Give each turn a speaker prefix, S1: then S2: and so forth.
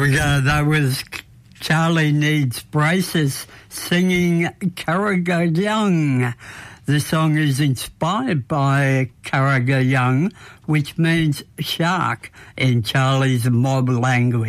S1: we go. That was Charlie Needs Braces singing Carriga Young. The song is inspired by Carriga Young, which means shark in Charlie's mob language.